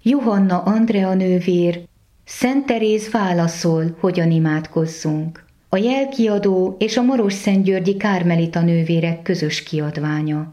Johanna Andrea nővér, Szent Teréz válaszol, hogyan imádkozzunk. A Jelkiadó és a Marosszentgyörgyi Kármelita nővérek közös kiadványa.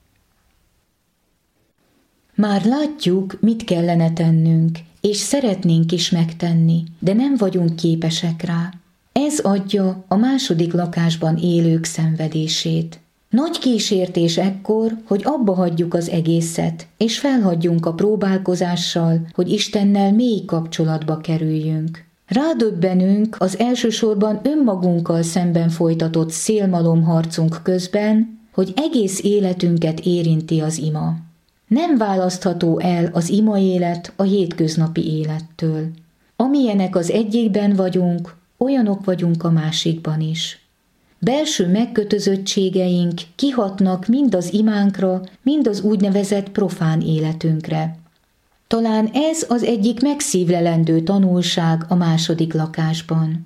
Már látjuk, mit kellene tennünk, és szeretnénk is megtenni, de nem vagyunk képesek rá. Ez adja a második lakásban élők szenvedését. Nagy kísértés ekkor, hogy abba hagyjuk az egészet, és felhagyjunk a próbálkozással, hogy Istennel mély kapcsolatba kerüljünk. Rádöbbenünk az elsősorban önmagunkkal szemben folytatott szélmalomharcunk közben, hogy egész életünket érinti az ima. Nem választható el az ima élet a hétköznapi élettől. Amilyenek az egyikben vagyunk, olyanok vagyunk a másikban is. Belső megkötözöttségeink kihatnak mind az imánkra, mind az úgynevezett profán életünkre. Talán ez az egyik megszívlelendő tanulság a második lakásban.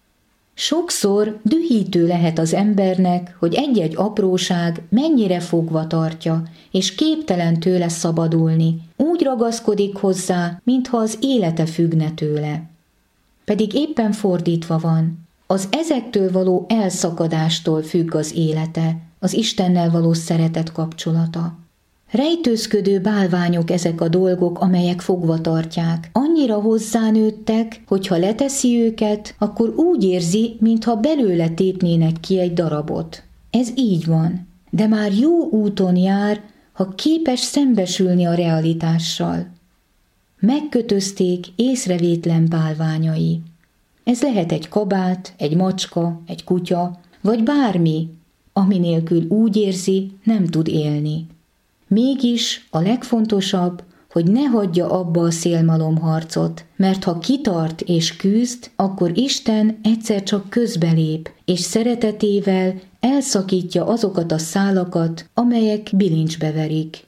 Sokszor dühítő lehet az embernek, hogy egy-egy apróság mennyire fogva tartja, és képtelen tőle szabadulni, úgy ragaszkodik hozzá, mintha az élete függne tőle. Pedig éppen fordítva van. Az ezektől való elszakadástól függ az élete, az Istennel való szeretet kapcsolata. Rejtőzködő bálványok ezek a dolgok, amelyek fogva tartják. Annyira hozzánőttek, hogy ha leteszi őket, akkor úgy érzi, mintha belőle tépnének ki egy darabot. Ez így van, de már jó úton jár, ha képes szembesülni a realitással. Megkötözték észrevétlen bálványai. Ez lehet egy kabát, egy macska, egy kutya, vagy bármi, ami nélkül úgy érzi, nem tud élni. Mégis a legfontosabb, hogy ne hagyja abba a szélmalomharcot, mert ha kitart és küzd, akkor Isten egyszer csak közbelép, és szeretetével elszakítja azokat a szálakat, amelyek bilincsbe verik.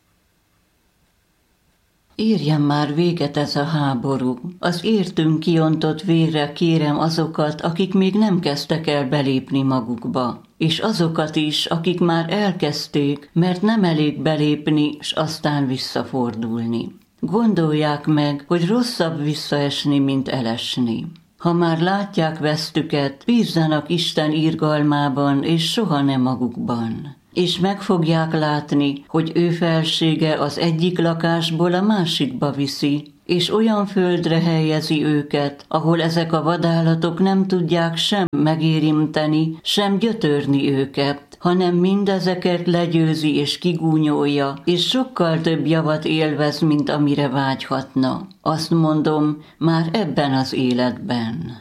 Érjen már véget ez a háború. Az értünk kiontott vérre kérem azokat, akik még nem kezdtek el belépni magukba. És azokat is, akik már elkezdték, mert nem elég belépni, s aztán visszafordulni. Gondolják meg, hogy rosszabb visszaesni, mint elesni. Ha már látják vesztüket, bízzanak Isten irgalmában, és soha nem magukban. És meg fogják látni, hogy ő felsége az egyik lakásból a másikba viszi, és olyan földre helyezi őket, ahol ezek a vadállatok nem tudják sem megérimteni, sem gyötörni őket, hanem mindezeket legyőzi és kigúnyolja, és sokkal több javat élvez, mint amire vágyhatna. Azt mondom, már ebben az életben.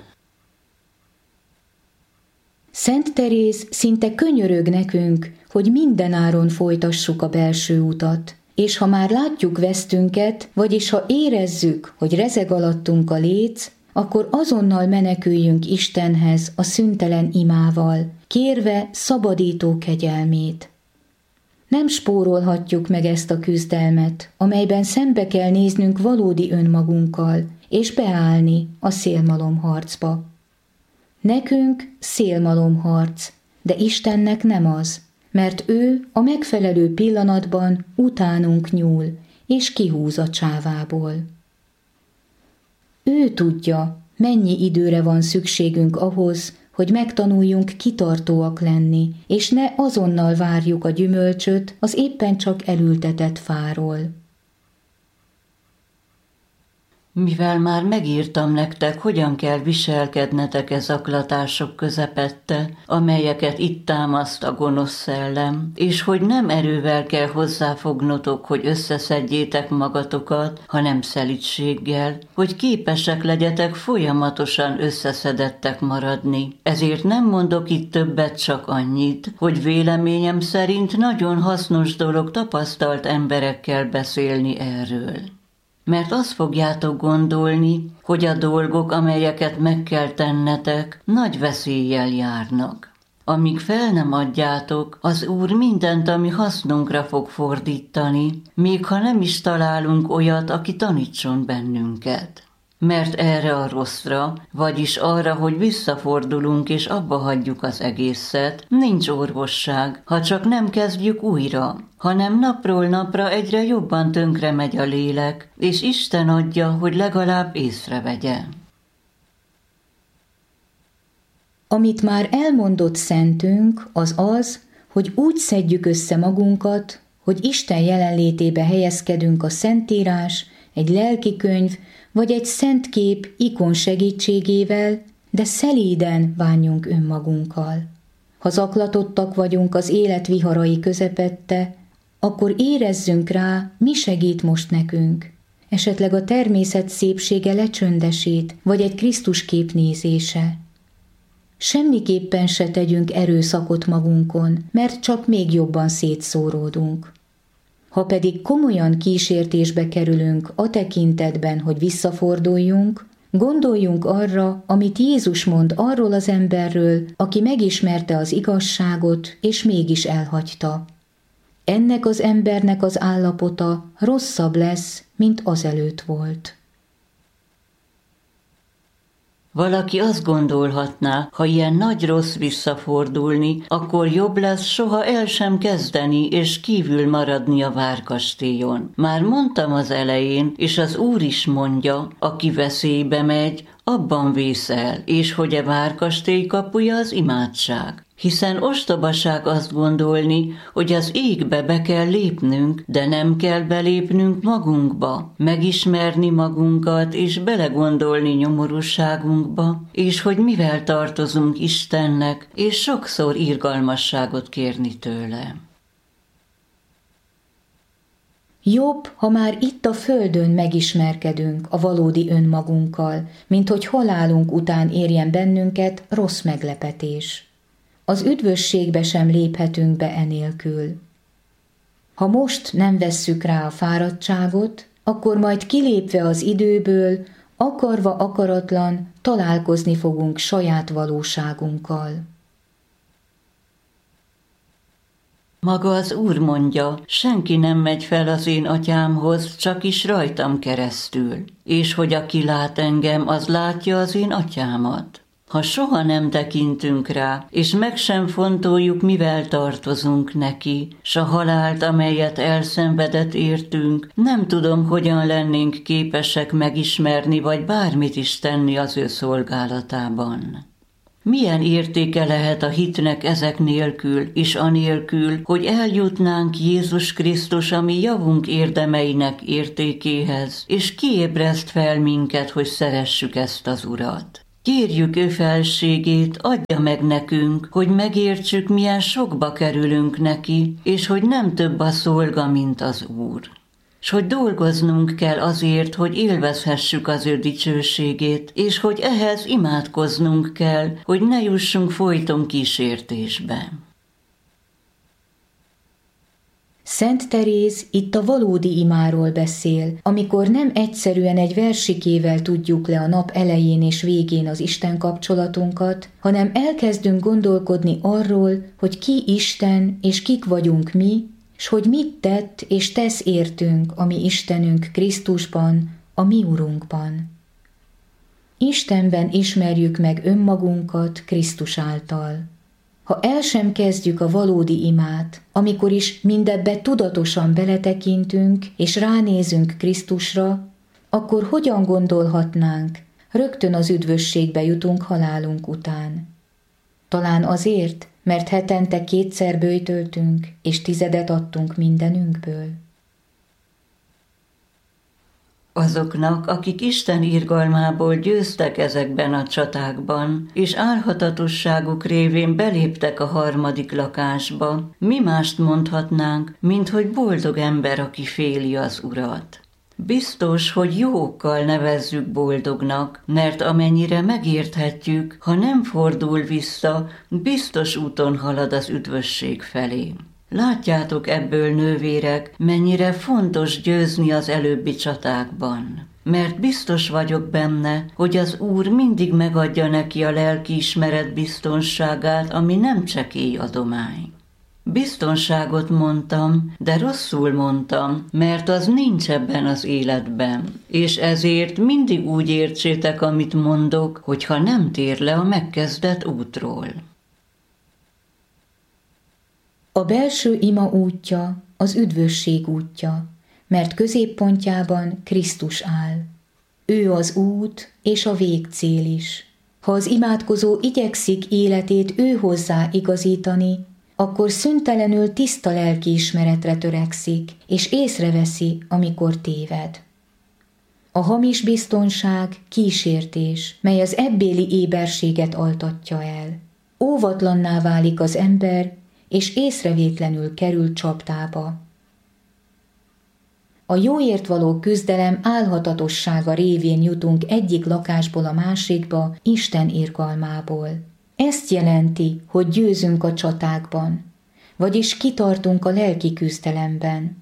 Szent Teréz szinte könyörög nekünk, hogy mindenáron folytassuk a belső utat, és ha már látjuk vesztünket, vagyis ha érezzük, hogy rezeg alattunk a léc, akkor azonnal meneküljünk Istenhez a szüntelen imával, kérve szabadító kegyelmét. Nem spórolhatjuk meg ezt a küzdelmet, amelyben szembe kell néznünk valódi önmagunkkal, és beállni a szélmalomharcba. Nekünk szélmalomharc, de Istennek nem az, mert ő a megfelelő pillanatban utánunk nyúl, és kihúz a csávából. Ő tudja, mennyi időre van szükségünk ahhoz, hogy megtanuljunk kitartóak lenni, és ne azonnal várjuk a gyümölcsöt az éppen csak elültetett fáról. Mivel már megírtam nektek, hogyan kell viselkednetek e zaklatások közepette, amelyeket itt támaszt a gonosz szellem, és hogy nem erővel kell hozzáfognotok, hogy összeszedjétek magatokat, hanem szelídséggel, hogy képesek legyetek folyamatosan összeszedettek maradni. Ezért nem mondok itt többet, csak annyit, hogy véleményem szerint nagyon hasznos dolog tapasztalt emberekkel beszélni erről. Mert azt fogjátok gondolni, hogy a dolgok, amelyeket meg kell tennetek, nagy veszéllyel járnak. Amíg fel nem adjátok, az Úr mindent, ami hasznunkra fog fordítani, még ha nem is találunk olyat, aki tanítson bennünket. mert erre a rosszra, vagyis arra, hogy visszafordulunk és abba hagyjuk az egészet, nincs orvosság, ha csak nem kezdjük újra, hanem napról napra egyre jobban tönkre megy a lélek, és Isten adja, hogy legalább észrevegye. Amit már elmondott szentünk, az az, hogy úgy szedjük össze magunkat, hogy Isten jelenlétébe helyezkedünk a Szentírás, egy lelkikönyv vagy egy szent kép ikon segítségével, de szelíden bánjunk önmagunkkal. Ha zaklatottak vagyunk az élet viharai közepette, akkor érezzünk rá, mi segít most nekünk. Esetleg a természet szépsége lecsöndesít, vagy egy Krisztus kép nézése. Semmiképpen se tegyünk erőszakot magunkon, mert csak még jobban szétszóródunk. Ha pedig komolyan kísértésbe kerülünk a tekintetben, hogy visszaforduljunk, gondoljunk arra, amit Jézus mond arról az emberről, aki megismerte az igazságot, és mégis elhagyta. Ennek az embernek az állapota rosszabb lesz, mint azelőtt volt. Valaki azt gondolhatná, ha ilyen nagy rossz visszafordulni, akkor jobb lesz soha el sem kezdeni és kívül maradni a várkastélyon. Már mondtam az elején, és az Úr is mondja, aki veszélybe megy, abban vészel, és hogy a várkastély kapuja az imádság. Hiszen ostobaság azt gondolni, hogy az égbe be kell lépnünk, de nem kell belépnünk magunkba, megismerni magunkat és belegondolni nyomorúságunkba, és hogy mivel tartozunk Istennek, és sokszor irgalmasságot kérni tőle. Jobb, ha már itt a földön megismerkedünk a valódi önmagunkkal, mint hogy halálunk után érjen bennünket rossz meglepetés. Az üdvösségbe sem léphetünk be enélkül. Ha most nem vesszük rá a fáradtságot, akkor majd kilépve az időből, akarva akaratlan találkozni fogunk saját valóságunkkal. Maga az Úr mondja, senki nem megy fel az én atyámhoz, csak is rajtam keresztül, és hogy aki lát engem, az látja az én atyámat. Ha soha nem tekintünk rá, és meg sem fontoljuk, mivel tartozunk neki, s a halált, amelyet elszenvedett értünk, nem tudom, hogyan lennénk képesek megismerni, vagy bármit is tenni az ő szolgálatában. Milyen értéke lehet a hitnek ezek nélkül, és anélkül, hogy eljutnánk Jézus Krisztus, ami javunk érdemeinek értékéhez, és kiébreszt fel minket, hogy szeressük ezt az Urat. Kérjük ő felségét, adja meg nekünk, hogy megértsük, milyen sokba kerülünk neki, és hogy nem több a szolga, mint az Úr. S hogy dolgoznunk kell azért, hogy élvezhessük az ő dicsőségét, és hogy ehhez imádkoznunk kell, hogy ne jussunk folyton kísértésbe. Szent Teréz itt a valódi imáról beszél, amikor nem egyszerűen egy versikével tudjuk le a nap elején és végén az Isten kapcsolatunkat, hanem elkezdünk gondolkodni arról, hogy ki Isten és kik vagyunk mi, s hogy mit tett és tesz értünk a mi Istenünk Krisztusban, a mi Urunkban. Istenben ismerjük meg önmagunkat Krisztus által. Ha el sem kezdjük a valódi imát, amikor is mindebbe tudatosan beletekintünk és ránézünk Krisztusra, akkor hogyan gondolhatnánk, rögtön az üdvösségbe jutunk halálunk után? Talán azért, mert hetente 2-szer böjtöltünk, és 10 adtunk mindenünkből. Azoknak, akik Isten irgalmából győztek ezekben a csatákban, és álhatatosságuk révén beléptek a 3. lakásba, mi mást mondhatnánk, mint hogy boldog ember, aki féli az Urat. Biztos, hogy jó okkal nevezzük boldognak, mert amennyire megérthetjük, ha nem fordul vissza, biztos úton halad az üdvösség felé. Látjátok ebből, nővérek, mennyire fontos győzni az előbbi csatákban. Mert biztos vagyok benne, hogy az Úr mindig megadja neki a lelkiismeret biztonságát, ami nem csekély adomány. Biztonságot mondtam, de rosszul mondtam, mert az nincs ebben az életben, és ezért mindig úgy értsétek, amit mondok, hogyha nem tér le a megkezdett útról. A belső ima útja az üdvösség útja, mert középpontjában Krisztus áll. Ő az út és a végcél is. Ha az imádkozó igyekszik életét ő hozzá igazítani, akkor szüntelenül tiszta lelkiismeretre törekszik, és észreveszi, amikor téved. A hamis biztonság kísértés, mely az ebbéli éberséget altatja el. Óvatlanná válik az ember, és észrevétlenül kerül csapdába. A jóért való küzdelem álhatatossága révén jutunk egyik lakásból a másikba Isten irgalmából. Ezt jelenti, hogy győzünk a csatákban, vagyis kitartunk a lelki küzdelemben.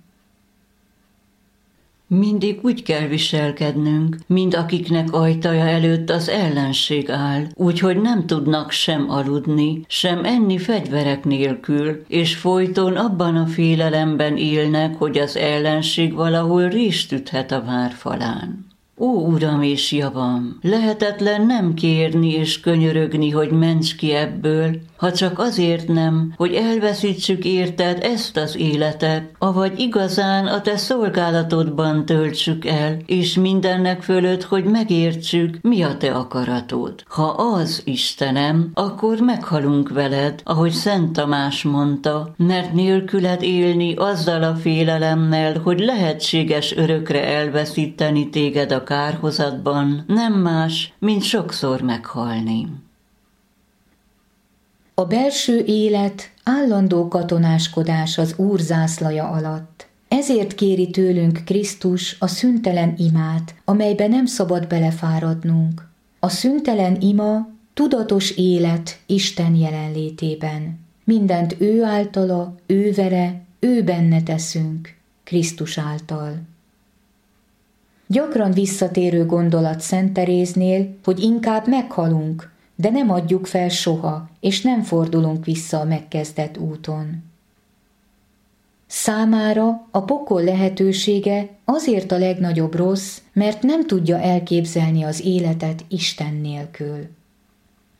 Mindig úgy kell viselkednünk, mint akiknek ajtaja előtt az ellenség áll, úgyhogy nem tudnak sem aludni, sem enni fegyverek nélkül, és folyton abban a félelemben élnek, hogy az ellenség valahol rést üthet a várfalán. Ó, Uram és javam, lehetetlen nem kérni és könyörögni, hogy ments ki ebből, ha csak azért nem, hogy elveszítsük érted ezt az életet, avagy igazán a te szolgálatodban töltsük el, és mindennek fölött, hogy megértsük, mi a te akaratod. Ha az, Istenem, akkor meghalunk veled, ahogy Szent Tamás mondta, mert nélküled élni azzal a félelemmel, hogy lehetséges örökre elveszíteni téged a kárhozatban, nem más, mint sokszor meghalni. A belső élet állandó katonáskodás az Úr zászlaja alatt. Ezért kéri tőlünk Krisztus a szüntelen imát, amelybe nem szabad belefáradnunk. A szüntelen ima tudatos élet Isten jelenlétében. Mindent ő általa, ő vele, ő benne teszünk, Krisztus által. Gyakran visszatérő gondolat Szent Teréznél, hogy inkább meghalunk, de nem adjuk fel soha, és nem fordulunk vissza a megkezdett úton. Számára a pokol lehetősége azért a legnagyobb rossz, mert nem tudja elképzelni az életet Isten nélkül.